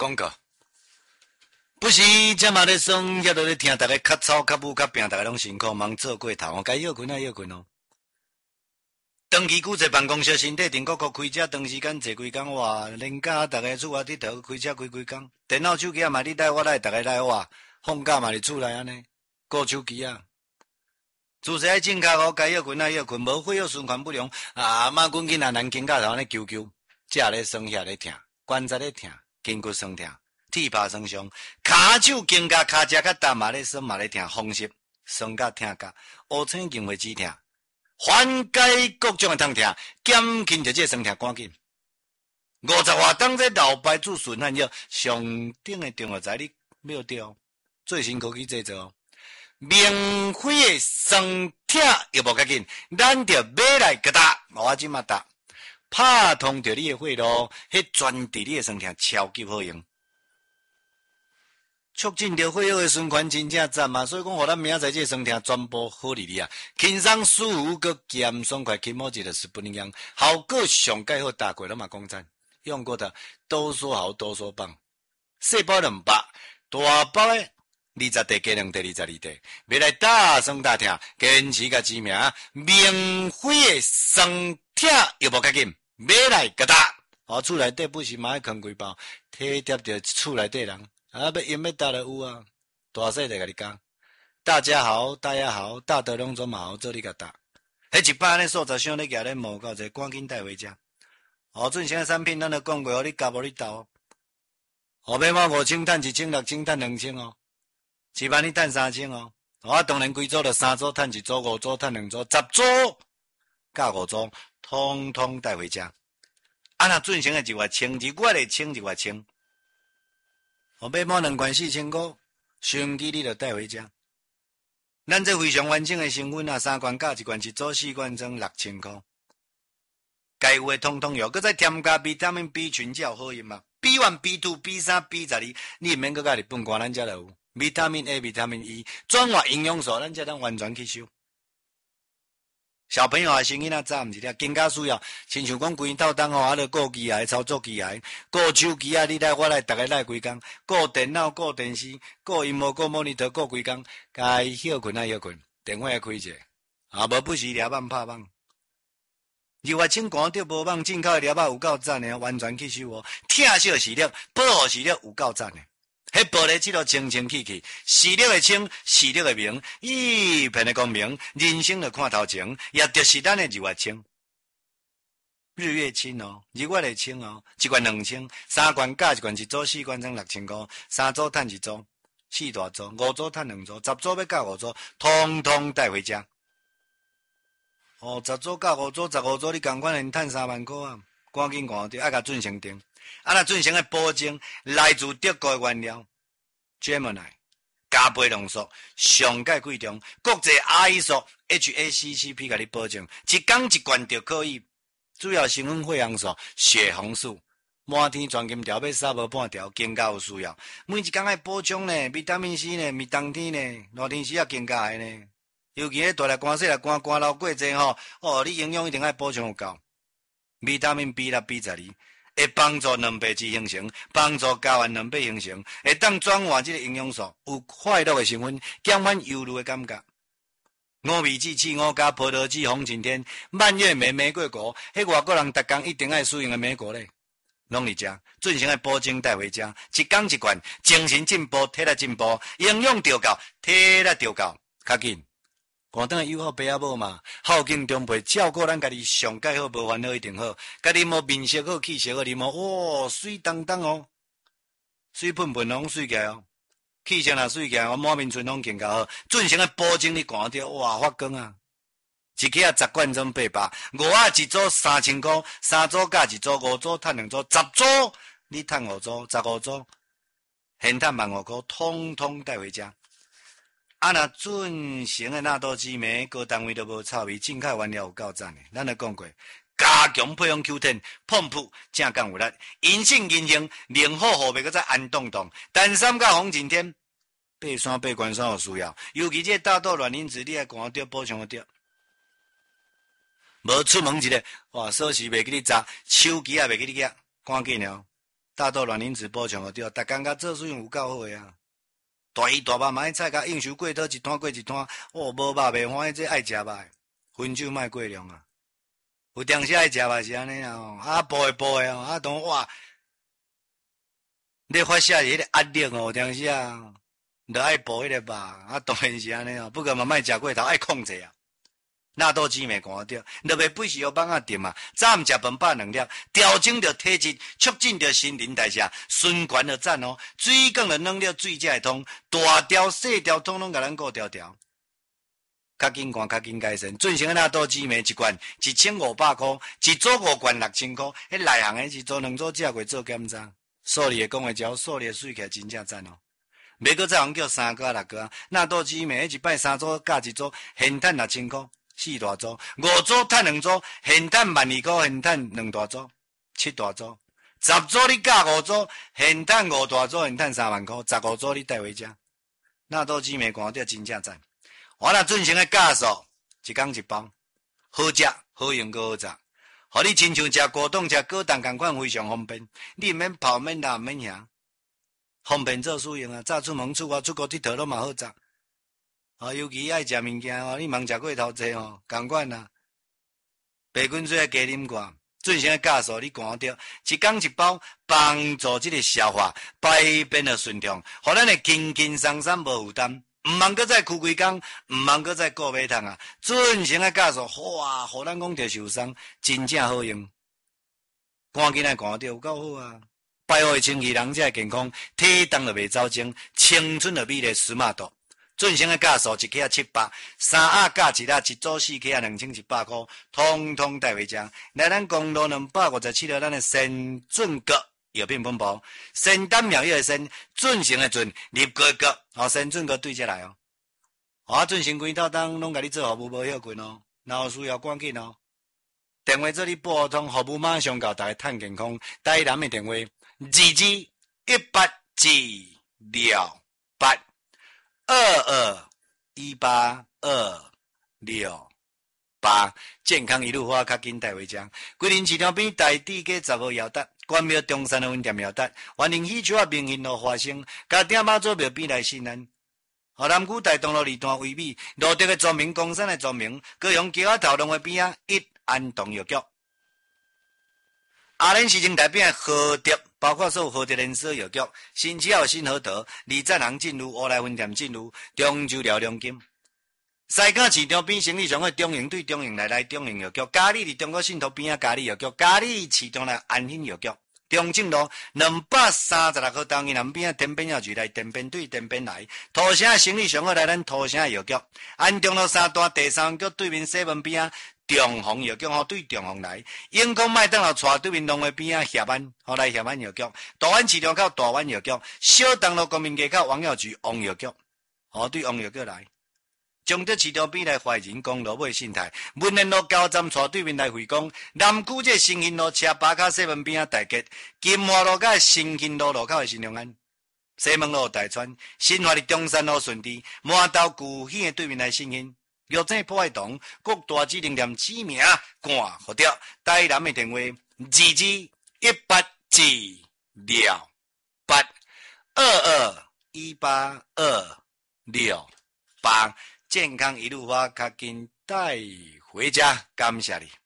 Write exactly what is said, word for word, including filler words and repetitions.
广告。不是，这嘛咧爽，遐都咧听，大家较吵、较舞、较拼，大家拢辛苦，忙做过头，该休困啊休困哦。长期久坐办公室，身体定国国开车，长时间坐几工哇，连假大家厝外佚佗，开车开几工，电脑手机啊嘛你来我来，大家来哇，放假嘛伫厝内安尼，顾手机啊。自细爱正脚哦，该休困啊休困，无血液循环不良啊，妈滚囡仔难经甲头安尼揪揪，这咧酸遐咧疼，关节咧疼，筋骨酸疼。铁拍酸伤，骹手肩胛骹只甲大嘛咧酸嘛咧疼，风湿酸甲疼甲，乌青筋会止疼，缓解各种的痛疼，减轻着这酸疼赶紧。五十外当这老牌子顺汉药上顶的中药材你买着，最新科技制作哦。免费的酸疼又无要紧，咱着买来给他，我即马打，拍通着你的血路，迄专治你的酸疼超级好用。促进着血液的循环真正赞嘛，所以讲，互咱明仔载这酸疼全部好哩哩啊，轻松舒服佮咸爽快，起毛一就是不一样，效果上盖好，大过了嘛讲真，用过的都说好，都说棒，细包两百，大包的二十地加两地二十二地，要来大酸大疼，坚持甲知名，免费的酸疼又无要紧，买来给他，我厝内底不是嘛爱扛几包，体贴着厝内底人。啊，要用要大就有啊，大细就甲你讲。大家好，大家好，大德拢总嘛好做你甲答。迄一百咧数十箱咧举咧毛到者，赶紧带回家。哦，最新的产品咱都讲过，你夹无你斗。后尾我五千趁一千，六千趁两千哦，一万你趁三千哦。我当然规组就三组趁一组，五组趁两组，十组加五组，通通带回家。啊，那最新的一月千，一月的千，一月千。我买满两罐四千块，收音机你就带回家。咱这非常完整的成分啊，三罐加一罐一组，四罐装六千块。该有的通通有，搁再添加维他命 B 群才有好用嘛。B 一、B 二、B 三、B 十二，你毋免搁甲日本罐，咱才就有。维他命 A、维他命 E， 转化营养素，咱才能完全吸收。小朋友啊，生囡仔早毋是了，更加需要，亲像讲规套当吼，啊，著顾机械、操作机械、顾手机啊，你来我来，逐个来规工，顾电脑、顾电视、顾荧幕、顾 monitor、顾规工，该休困啊休困，电话开者，啊，无不时抓网拍网。二月清寒着无网，进口的抓仔有够赞的，完全吸收哦，疼惜视力，保护视力有够赞的。迄玻璃即落清清气气，视力的清，视力的明，一片的光明，人生就看头前，也就是咱的日月清。日月清哦，日月的清哦，一罐两千，三罐加一罐一组，四罐装六千块，三组趁一组，四大组，五组趁两组，十组要加五组，通通带回家。哦，十组加五组，十五组你共款能趁三万块啊！赶紧看着，爱甲准成订。啊，那准成的保证来自德国的原料 ，Gemini 加倍浓缩，上界贵重，国际 I S O H A C C P 甲你保证，一缸一罐就可以。主要成分血红素、血红素，满天全金条要杀无半条，更加有需要。每一缸爱补充呢，维他命 C 呢，咪冬天呢，热天时也更加的呢。尤其咧大力寒、细力寒、寒流过济吼，哦，你营养一定爱补充有够。维他命 B 六、B 十二。会帮助蛋白质形成，帮助胶原蛋白形成，会当转化这个营养素，有快乐的成分，减缓忧虑的感觉。五味子、刺五加葡萄籽、红景天、蔓越莓、玫瑰果，迄外国人逐工一定爱使用的莓果咧，拢伫遮，准成的保证带回家，一缸一罐，精神进步，体力进步，营养调够，体力调够，较紧。寒顿友好爸仔母嘛，孝敬长辈，照顾咱家己上介好，无烦恼一定好。家己无面色好，气色好，你无哇水当当哦，水喷喷拢水起来哦，气色若水起来，我满面春拢更加好。准成的保证你看着哇发光啊！一克啊十罐装八百，五啊一组三千块，三组加一组，五组趁两组，十组你趁五组，十五组，现趁万五块，通通带回家。啊，那准成的纳豆激酶，各单位都无臭味，进口原料有够赞的。咱都讲过，加强配方 Q 十，碰扑正刚有力，银杏银杏，零好后面搁再安动动，单三甲红景天，爬山爬关山有需要，尤其这大豆卵磷脂，你爱看着补充着。无出门一个，哇，锁匙袂记你砸，手机也袂记你举，赶紧了。 大豆卵磷脂补充就对，逐工甲做水有够好诶啊！大鱼大肉嘛爱菜甲应酬过倒一摊过一摊，哦，无肉袂欢喜，这爱食肉，薰酒莫过量啊！有当时爱食肉是安尼啊，啊补诶补诶哦，啊当哇，你发泄迄个压力哦，有当时啊，著爱补迄个肉，啊当然是安尼哦，不过嘛莫食过头，爱控制啊。纳豆激酶看到，落袂不是要放啊点啊，早暗食饭饱两粒，调整着体质，促进着新陈代谢，循环就赞哦。水讲了软了，水才会通，大条细条统统甲咱顾条条。较紧看，较紧改善。准成纳豆激酶一罐一千五百块，一组五罐六千块。迄内行诶是做两组食过做检查，数理诶讲诶招，数理诶水起来真正赞哦。每个早行叫三个六个，纳豆激酶一摆三组加一组，现赚六千块。四大组，五组赚两组，现赚万二块，现赚两大组，七大组，十组你加五组，现赚五大组，现赚三万块，十五组你带回家。纳豆激酶看到真正赞。我若准成的价数，一工一包，好食好用个好食，互你亲像食果冻食果冻同款，非常方便。你免泡免拉免遐，方便做使用啊！早出门出外出国佚佗都嘛好食。啊，尤其爱食物件哦，你茫食过头济哦，共款啦。白滚水加啉过，准成的价数你看到，一工一包，帮助这个消化排便的顺畅，互咱的轻轻松松无负担，毋茫搁再哭规工，毋茫搁再顾买汤啊。准成的价数，哇，互咱讲着受伤，真正好用。赶紧来看到有够好啊！百货清气人才健康，体重就袂走精，青春就美丽斯马度。准成的价数一克七百，三盒加一盒，一组四克两千一百块，通通带回家。来咱公路两百五十七号，咱的神准阁药品本部，神丹妙药的神，准成的准，立个阁，哦，神准阁对起来哦。啊，准成规套当拢甲你做服务无休困哦，若有需要赶紧哦。电话做你拨通，服务马上到，大家趁健康。台南的电话：二二一八二六八。二二一八二六八，健康一路花，较紧带回家。桂林市场边大地街十号摇达，关庙中山的分店摇达，欢迎喜酒啊明星路花生，甲点马做庙边来信安。河南区大东路二段位美，路德的著名，公山的著名，高雄桥仔头龙的边啊，一安东药局。阿莲市政大边的和德，包括所有和德连锁药局，新市有新和德，李赞行进入乌来分店进入，中州辽良金。西港市场边生意上的中营对中营来来中营药局，嘉义伫中国信托边啊嘉义药局，嘉义市场来安兴药局。中正路两百三十六号东西南边啊天边药局来天边对天边来，土城生意上好来咱土城药局，安中路三段第三局对面西门边啊。中红药局吼对中红来，永康麦当劳带对面龙的边啊协安，吼来协安药局，大湾市场口大湾药局，小东路国民街口王药局王药局，吼对王药局来，中德市场边来怀仁公路尾信泰，文联路高站带对面来回光，南区这新兴路车八卡西门边啊大吉，金华路甲新兴路路口的新隆安，西门路大川，新华的中山路顺治，满道古兴的对面来新兴。药厂破坏洞，各大指定店指名挂好掉。台南的电话：二二一八二六八二二一八二六八，健康一路花，卡紧带回家，感谢你。